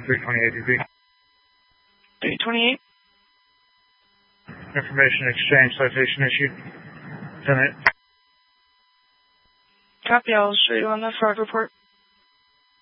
328 DB. 328. Information exchange, citation issued. 10-8. Copy, I'll show you on the fraud report.